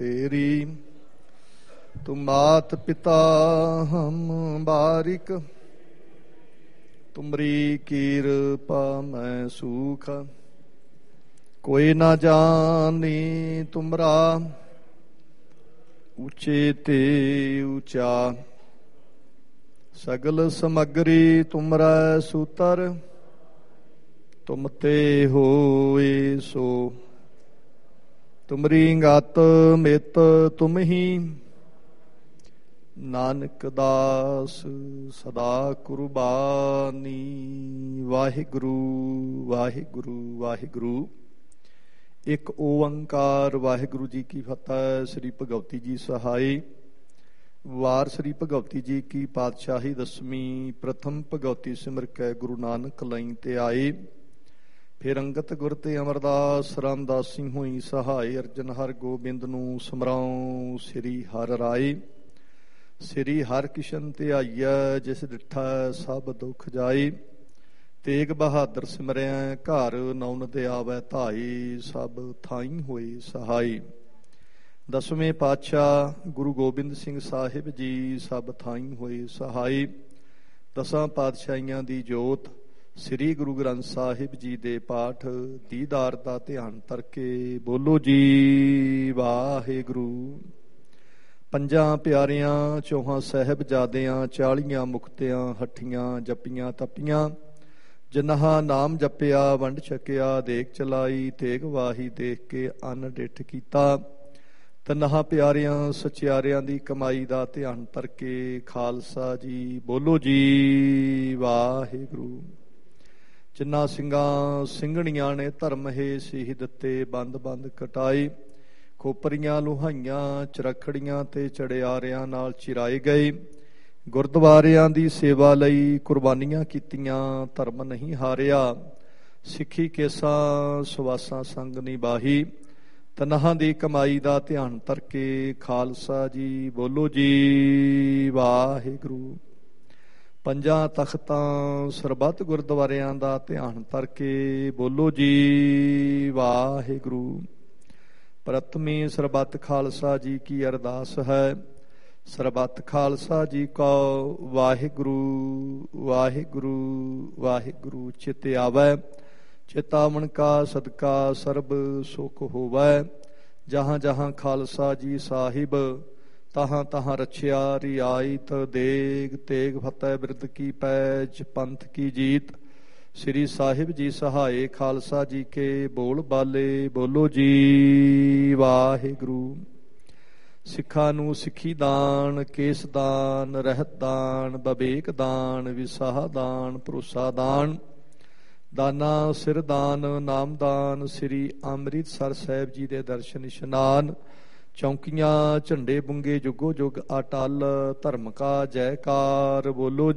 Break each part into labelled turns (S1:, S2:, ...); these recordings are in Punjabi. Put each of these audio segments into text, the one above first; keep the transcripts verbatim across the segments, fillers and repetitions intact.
S1: तेरी तुम मात पिता हम बारिक, तुमरी कीरपा मैं सुख। कोई ना जानी तुमरा ऊंचे ते ऊंचा, सगल समग्री तुमरा सूतर। तुम ते होए सो तुमरी गत मित तुम ही, नानक दास सदा कुर्बानी। वाहिगुरु वाहिगुरु वाहिगुरु। एक ओंकार वाहिगुरु जी की फतह। श्री भगवती जी सहाय। वार श्री भगवती जी की पातशाही दसवीं। प्रथम भगवती सिमर कै गुरु नानक लई ते आए। फिर अंगत गुर ते अमरदास रामदासी होई सहाय। अर्जन हर गोबिंद नूं समराऊं श्री हर राय। श्री हर किशन ते आईया जिस डिठा सब दुख जाए। तेग बहादुर सिमरिया घर नौन दे आवै धाई। सब थाई होए सहाय। दसवें पातशाह गुरु गोबिंद सिंह साहिब जी सब थाई होए सहाय। दसां पातशाहियां दी जोत श्री गुरु ग्रंथ साहिब जी दे पाठ दीदार दा ध्यान तरके बोलो जी वाहिगुरु। ਪੰਜਾਂ ਪਿਆਰਿਆਂ ਚੌਹਾਂ ਸਾਹਿਬਜ਼ਾਦਿਆਂ ਚਾਲੀਆਂ ਮੁਕਤਿਆਂ ਹੱਠੀਆਂ ਜੱਪੀਆਂ ਤਪੀਆਂ। ਜਿਨ੍ਹਾਂ ਨਾਮ ਜਪਿਆ ਵੰਡ ਛਕਿਆ ਦੇਖ ਚਲਾਈ ਤੇਗ ਵਾਹੀ ਦੇਖ ਕੇ ਅੰਨ ਡਿੱਠ ਕੀਤਾ। ਤਨਹਾਂ ਪਿਆਰਿਆਂ ਸਚਿਆਰਿਆਂ ਦੀ ਕਮਾਈ ਦਾ ਧਿਆਨ ਤਰਕੇ ਖਾਲਸਾ ਜੀ ਬੋਲੋ ਜੀ ਵਾਹਿਗੁਰੂ। ਜਿਨ੍ਹਾਂ ਸਿੰਘਾਂ ਸਿੰਘਣੀਆਂ ਨੇ ਧਰਮ ਹੈ ਸੀਹ ਦਿੱਤੇ ਬੰਦ ਬੰਦ ਕਟਾਏ। ਖੋਪਰੀਆਂ ਲੁਹਾਈਆਂ ਚਰਖੜੀਆਂ ਤੇ ਚੜਿਆਰਿਆਂ ਨਾਲ ਚਿਰਾਏ ਗਏ। ਗੁਰਦੁਆਰਿਆਂ ਦੀ ਸੇਵਾ ਲਈ ਕੁਰਬਾਨੀਆਂ ਕੀਤੀਆਂ ਧਰਮ ਨਹੀਂ ਹਾਰਿਆ। ਸਿੱਖੀ ਕੇਸਾਂ ਸੁਵਾਸਾਂ ਸੰਗ ਨਿਭਾਹੀ। ਤਨਹਾਂ ਦੀ ਕਮਾਈ ਦਾ ਧਿਆਨ ਤਰਕੇ ਖਾਲਸਾ ਜੀ ਬੋਲੋ ਜੀ ਵਾਹਿਗੁਰੂ। ਪੰਜਾਂ ਤਖਤਾਂ ਸਰਬੱਤ ਗੁਰਦੁਆਰਿਆਂ ਦਾ ਧਿਆਨ ਤਰਕੇ ਬੋਲੋ ਜੀ ਵਾਹਿਗੁਰੂ। ਪ੍ਰਥਮੀ ਸਰਬੱਤ ਖਾਲਸਾ ਜੀ ਕੀ ਅਰਦਾਸ ਹੈ। ਸਰਬੱਤ ਖਾਲਸਾ ਜੀ ਕੋ ਵਾਹਿਗੁਰੂ ਵਾਹਿਗੁਰੂ ਵਾਹਿਗੁਰੂ ਚਿਤ ਆਵੈ। ਚਿਤਾਵਨ ਕਾ ਸਦਕਾ ਸਰਬ ਸੁਖ ਹੋਵੈ। ਜਹਾਂ ਜਹਾਂ ਖਾਲਸਾ ਜੀ ਸਾਹਿਬ ਤਹਾਂ ਤਹਾਂ ਰਛਿਆ ਰਿਆਇਤ ਦੇਗ ਤੇਗ ਫਤਿਹ ਬਿਰਦ ਕੀ ਪੈਜ ਪੰਥ ਕੀ ਜੀਤ। ਸ੍ਰੀ ਸਾਹਿਬ ਜੀ ਸਹਾਏ ਖਾਲਸਾ ਜੀ ਕੇ ਬੋਲ ਬਾਲੇ ਬੋਲੋ ਜੀ ਵਾਹਿਗੁਰੂ। ਸਿੱਖਾਂ ਨੂੰ ਸਿੱਖੀ ਦਾਨ ਕੇਸ ਦਾਨ ਰਹਿਤ ਦਾਨ ਬਵੇਕ ਦਾਨ ਵਿਸਾਹ ਦਾਨ ਭਰੋਸਾ ਦਾਨ। ਦਾਨਾ ਸਿਰ ਦਾਨ ਨਾਮਦਾਨ। ਸ੍ਰੀ ਅੰਮ੍ਰਿਤਸਰ ਸਾਹਿਬ ਜੀ ਦੇ ਦਰਸ਼ਨ ਇਸ਼ਨਾਨ। ਚੌਂਕੀਆਂ ਝੰਡੇ ਬੁੰਗੇ ਜੁਗੋ ਜੁਗ ਅਟਲ। ਧਰਮ ਕਾ ਜੈਕਾਰ ਬੋਲੋ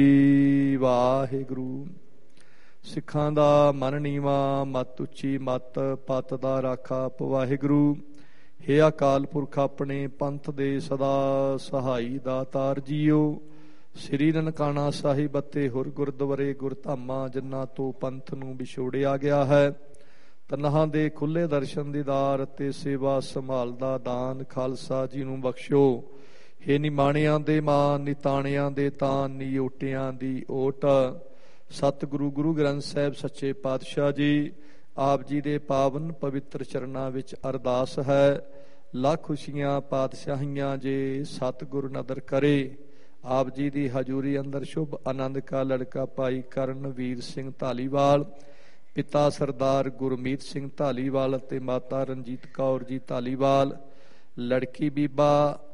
S1: ਜੀ ਵਾਹਿਗੁਰੂ। ਸਿੱਖਾਂ ਦਾ ਮਨ ਨੀਵਾ ਮਤ ਉੱਚੀ ਮਤ ਪਤ ਦਾ ਰਾਖਾ ਵਾਹਿਗੁਰੂ। ਹੇ ਅਕਾਲ ਪੁਰਖ ਆਪਣੇ ਪੰਥ ਦੇ ਸਦਾ ਸਹਾਈ ਦਾਤਾਰ ਜੀਓ। ਸ੍ਰੀ ਨਨਕਾਣਾ ਸਾਹਿਬ ਅਤੇ ਹੋਰ ਗੁਰਦੁਆਰੇ ਗੁਰਧਾਮਾਂ ਜਿਨ੍ਹਾਂ ਤੋਂ ਪੰਥ ਨੂੰ ਵਿਛੋੜਿਆ ਗਿਆ ਹੈ। ਤਨਹਾਂ ਦੇ ਖੁੱਲ੍ਹੇ ਦਰਸ਼ਨ ਦੀਦਾਰ ਅਤੇ ਸੇਵਾ ਸੰਭਾਲ ਦਾ ਦਾਨ ਖਾਲਸਾ ਜੀ ਨੂੰ ਬਖਸ਼ੋ। ਹੇ ਨਿਮਾਣਿਆਂ ਦੇ ਮਾਨ ਨਿਤਾਣਿਆਂ ਦੇ ਤਾਨ ਨਿਓਟਿਆਂ ਦੀ ਓਟ। ਸਤਿਗੁਰੂ ਗੁਰੂ ਗ੍ਰੰਥ ਸਾਹਿਬ ਸੱਚੇ ਪਾਤਸ਼ਾਹ ਜੀ ਆਪ ਜੀ ਦੇ ਪਾਵਨ ਪਵਿੱਤਰ ਚਰਨਾਂ ਵਿੱਚ ਅਰਦਾਸ ਹੈ। ਲੱਖ ਖੁਸ਼ੀਆਂ ਪਾਤਸ਼ਾਹੀਆਂ ਜੇ ਸਤਿਗੁਰ ਨਦਰ ਕਰੇ। ਆਪ ਜੀ ਦੀ ਹਜ਼ੂਰੀ ਅੰਦਰ ਸ਼ੁਭ ਆਨੰਦ ਕਾ ਲੜਕਾ ਭਾਈ ਕਰਨ ਵੀਰ ਸਿੰਘ ਧਾਲੀਵਾਲ, ਪਿਤਾ ਸਰਦਾਰ ਗੁਰਮੀਤ ਸਿੰਘ ਧਾਲੀਵਾਲ ਅਤੇ ਮਾਤਾ ਰਣਜੀਤ ਕੌਰ ਜੀ ਧਾਲੀਵਾਲ। ਲੜਕੀ ਬੀਬਾ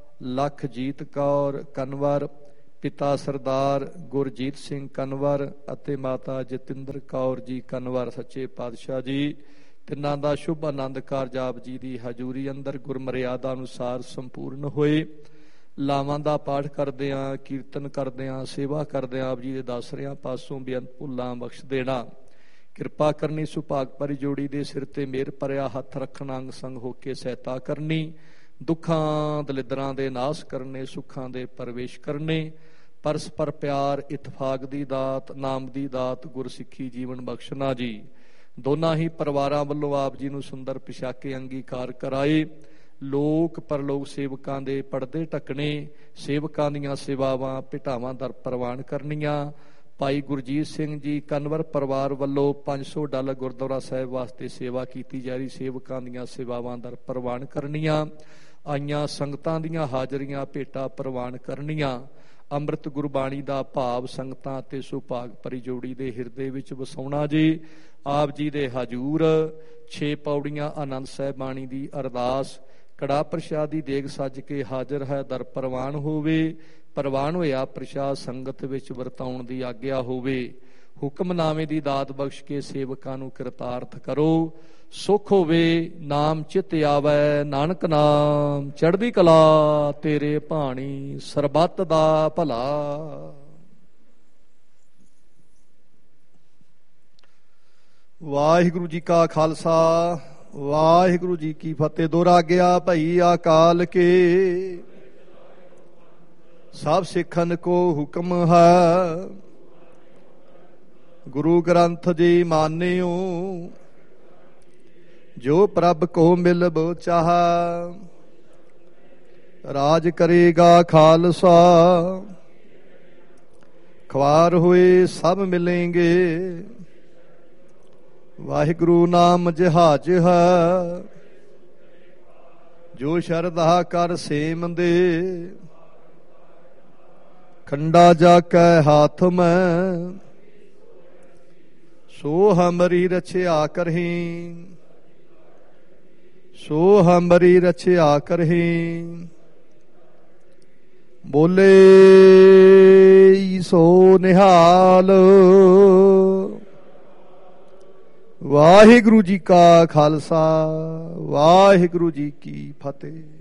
S1: ਲਖਜੀਤ ਕੌਰ ਕਨਵਰ, ਪਿਤਾ ਸਰਦਾਰ ਗੁਰਜੀਤ ਸਿੰਘ ਕਨਵਰ ਅਤੇ ਮਾਤਾ ਜਤਿੰਦਰ ਕੌਰ ਜੀ ਕਨਵਰ। ਸੱਚੇ ਪਾਤਸ਼ਾਹ ਜੀ ਤਿੰਨਾਂ ਦਾ ਸ਼ੁਭ ਆਨੰਦ ਕਾਰਜ ਆਪ ਜੀ ਦੀ ਹਜ਼ੂਰੀ ਅੰਦਰ ਗੁਰਮਰਿਆਦਾ ਅਨੁਸਾਰ ਸੰਪੂਰਨ ਹੋਏ। ਲਾਵਾਂ ਦਾ ਪਾਠ ਕਰਦਿਆਂ ਕੀਰਤਨ ਕਰਦਿਆਂ ਸੇਵਾ ਕਰਦਿਆਂ ਆਪ ਜੀ ਦੇ ਦਾਸਰਿਆਂ ਪਾਸੋਂ ਬੇਅੰਤ ਭੁੱਲਾਂ ਬਖਸ਼ ਦੇਣਾ। ਕਿਰਪਾ ਕਰਨੀ ਸੁਭਾਗ ਭਰੀ ਜੋੜੀ ਦੇ ਸਿਰ ਤੇ ਮਿਹਰ ਭਰਿਆ ਹੱਥ ਰੱਖਣਾ। ਅੰਗ ਸੰਗ ਹੋ ਕੇ ਸਹਾਇਤਾ ਕਰਨੀ। ਦੁੱਖਾਂ ਦਲਿੱਦਰਾਂ ਦੇ ਨਾਸ ਕਰਨੇ ਸੁੱਖਾਂ ਦੇ ਪ੍ਰਵੇਸ਼ ਕਰਨੇ। ਪਰਸਪਰ ਪਿਆਰ ਇਤਫਾਕ ਦੀ ਦਾਤ ਨਾਮ ਦੀ ਦਾਤ ਗੁਰਸਿੱਖੀ ਜੀਵਨ ਬਖਸ਼ਣਾ ਜੀ। ਦੋਨਾਂ ਹੀ ਪਰਿਵਾਰਾਂ ਵੱਲੋਂ ਆਪ ਜੀ ਨੂੰ ਸੁੰਦਰ ਪਿਛਾਕੇ ਅੰਗੀਕਾਰ ਕਰਾਏ। ਲੋਕ ਪਰਲੋਕ ਸੇਵਕਾਂ ਦੇ ਪਰਦੇ ਢੱਕਣੇ, ਸੇਵਕਾਂ ਦੀਆਂ ਸੇਵਾਵਾਂ ਭੇਟਾਵਾਂ ਦਰ ਪ੍ਰਵਾਨ ਕਰਨੀਆਂ। ਭਾਈ ਗੁਰਜੀਤ ਸਿੰਘ ਜੀ ਕਨਵਰ ਪਰਿਵਾਰ ਵੱਲੋਂ ਪੰਜ ਸੌ ਡਾਲਰ ਗੁਰਦੁਆਰਾ ਸਾਹਿਬ ਵਾਸਤੇ ਸੇਵਾ ਕੀਤੀ ਜਾ ਰਹੀ, ਸੇਵਕਾਂ ਦੀਆਂ ਸੇਵਾਵਾਂ ਦਰ ਪ੍ਰਵਾਨ ਕਰਨੀਆਂ। ਆਈਆਂ ਸੰਗਤਾਂ ਦੀਆਂ ਹਾਜ਼ਰੀਆਂ ਭੇਟਾ ਪ੍ਰਵਾਨ ਕਰਨੀਆਂ। ਅੰਮ੍ਰਿਤ ਗੁਰਬਾਣੀ ਦਾ ਭਾਵ ਸੰਗਤਾਂ ਅਤੇ ਸੁਭਾਗ ਭਰੀ ਜੋੜੀ ਦੇ ਹਿਰਦੇ ਵਿੱਚ ਵਸਾਉਣਾ ਜੀ। ਆਪ ਜੀ ਦੇ ਹਜੂਰ ਛੇ ਪੌੜੀਆਂ ਆਨੰਦ ਸਾਹਿਬ ਬਾਣੀ ਦੀ ਅਰਦਾਸ, ਕੜਾ ਪ੍ਰਸ਼ਾਦ ਦੀ ਦੇਗ ਸੱਜ ਕੇ ਹਾਜ਼ਰ ਹੈ, ਦਰ ਪ੍ਰਵਾਨ ਹੋਵੇ। ਪ੍ਰਵਾਨ ਹੋਇਆ ਪ੍ਰਸ਼ਾਦ ਸੰਗਤ ਵਿੱਚ ਵਰਤਾਉਣ ਦੀ ਆਗਿਆ ਹੋਵੇ। ਹੁਕਮਨਾਮੇ ਦੀ ਦਾਤ ਬਖਸ਼ ਕੇ ਸੇਵਕਾਂ ਨੂੰ ਕਿਰਤਾਰਥ ਕਰੋ। ਸੁਖ ਹੋਵੇ ਨਾਮ ਚਿਤ ਆਵੈ, ਨਾਨਕ ਨਾਮ ਚੜ੍ਹਦੀ ਕਲਾ ਤੇਰੇ ਭਾਣੀ, ਸਰਬੱਤ ਦਾ ਭਲਾ। ਵਾਹਿਗੁਰੂ ਜੀ ਕਾ ਖਾਲਸਾ, ਵਾਹਿਗੁਰੂ ਜੀ ਕੀ ਫਤਿਹ। ਦੁਰ ਗਿਆ ਭਈ ਅਕਾਲ ਕੇ, ਸਭ ਸਿੱਖਨ ਕੋ ਹੁਕਮ ਹੈ। ਗੁਰੂ ਗ੍ਰੰਥ ਜੀ ਮਾਨਿਓ, ਜੋ ਪ੍ਰਭ ਕੋ ਮਿਲਬੋ ਚਾਹ। ਰਾਜ ਕਰੇਗਾ ਖਾਲਸਾ, ਖਵਾਰ ਹੋਏ ਸਭ ਮਿਲੇਂਗੇ। ਵਾਹਿਗੁਰੂ ਨਾਮ ਜਹਾਜ ਹੈ, ਜੋ ਸ਼ਰਧਾ ਕਰ ਸੇਮ ਦੇ। ਖੰਡਾ ਜਾ ਕੈ ਹਾਥ ਮੈਂ, ਸੋ ਹਮਰੀ ਰਛਿਆ ਕਰਹੀ। ਸੋ ਹਮਰੀ ਰਛਿਆ ਕਰਹੀ। ਬੋਲੇ ਸੋ ਨਿਹਾਲ। ਵਾਹਿਗੁਰੂ ਜੀ ਕਾ ਖਾਲਸਾ, ਵਾਹਿਗੁਰੂ ਜੀ ਕੀ ਫਤਿਹ।